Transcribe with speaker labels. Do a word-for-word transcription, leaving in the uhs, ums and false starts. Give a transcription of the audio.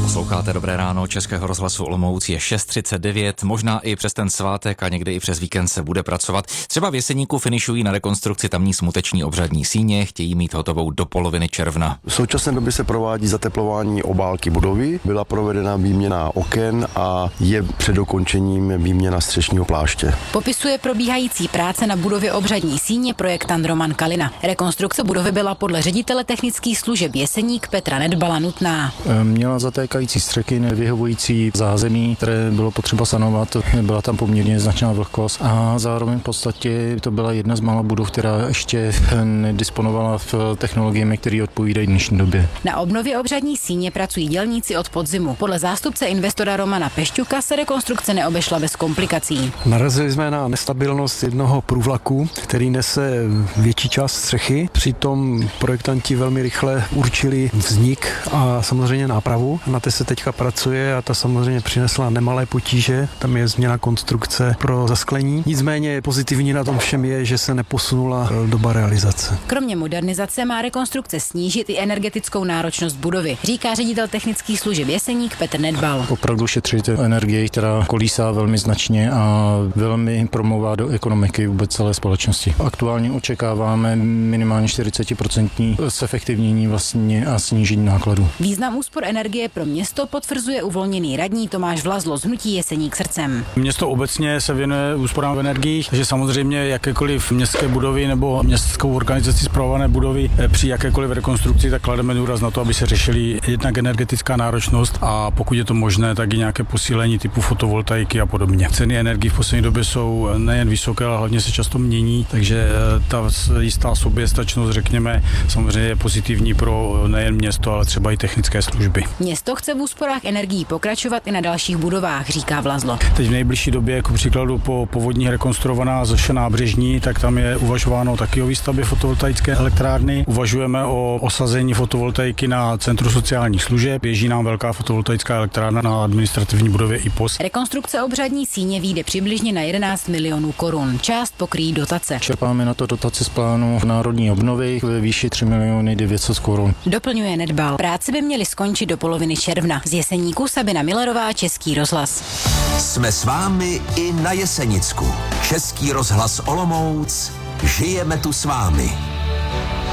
Speaker 1: Posloucháte Dobré ráno Českého rozhlasu Olomouc, je šest třicet devět, možná i přes ten svátek a někdy i přes víkend se bude pracovat. Třeba v Jeseníku finišují na rekonstrukci tamní smuteční obřadní síně, chtějí mít hotovou do poloviny června.
Speaker 2: V současné době se provádí zateplování obálky budovy, byla provedena výměna oken a je před dokončením výměna střešního pláště.
Speaker 3: Popisuje probíhající práce na budově obřadní síně projektant Roman Kalina. Rekonstrukce budovy byla podle ředitele technických služeb Jeseník Petra Nedbala nutná.
Speaker 4: Měla zatékající střechy, nevyhovující zázemí, které bylo potřeba sanovat. Byla tam poměrně značná vlhkost a zároveň v podstatě to byla jedna z mála budov, která ještě nedisponovala v technologiemi, které odpovídají dnešní době.
Speaker 3: Na obnově obřadní síně pracují dělníci od podzimu. Podle zástupce investora Romana Pešťuka se rekonstrukce neobešla bez komplikací.
Speaker 5: Narazili jsme na nestabilnost jednoho průvlaku, který nese větší část střechy. Přitom projektanti velmi rychle určili vznik a samozřejmě nápravu. Na té se teďka pracuje a ta samozřejmě přinesla nemalé potíže. Tam je změna konstrukce pro zasklení. Nicméně pozitivní na tom všem je, že se neposunula doba realizace.
Speaker 3: Kromě modernizace má rekonstrukce snížit i energetickou náročnost budovy, říká ředitel technických služeb Jeseník Petr Nedbal.
Speaker 4: Opravdu šetřit energii, která kolísá velmi značně a velmi promlouvá do ekonomiky vůbec celé společnosti. Aktuálně očekáváme minimálně čtyřicet procent zefektivnění vlastně a snížení nákladů.
Speaker 3: Význam úspor energie pro město potvrzuje uvolněný radní Tomáš Vlazlo z hnutí Jeseník srdcem.
Speaker 6: Město obecně se věnuje úsporám v energiích, takže samozřejmě jakékoliv městské budovy nebo městskou organizaci spravované budovy při jakékoliv rekonstrukci, tak klademe důraz na to, aby se řešily jednak energetická náročnost a pokud je to možné, tak i nějaké posílení typu fotovoltaiky a podobně. Ceny energií v poslední době jsou nejen vysoké, ale hlavně se často mění, takže ta jistá soběstačnost, řekněme, samozřejmě je pozitivní pro nejen město, ale třeba i technické služby.
Speaker 3: Město chce v úsporách energií pokračovat i na dalších budovách, říká Vlazlo.
Speaker 6: Teď v nejbližší době, jako příkladu po povodních rekonstruovaná Zoše nábřežní, tak tam je uvažováno taky o výstavbě fotovoltaické elektrárny. Uvažujeme o osazení fotovoltaiky na Centru sociálních služeb. Běží nám velká fotovoltaická elektrárna na administrativní budově I P O S.
Speaker 3: Rekonstrukce obřadní síně vyjde přibližně na jedenáct milionů korun. Část pokryjí dotace.
Speaker 4: Čerpáme na to dotaci z plánu národní obnovy ve výši tři miliony devět set korun.
Speaker 3: Doplňuje Nedbal. Práce by měly skončit do poloviny června. Z Jeseníku Sabina Millerová, Český rozhlas.
Speaker 7: Jsme s vámi i na Jesenicku. Český rozhlas Olomouc. Žijeme tu s vámi.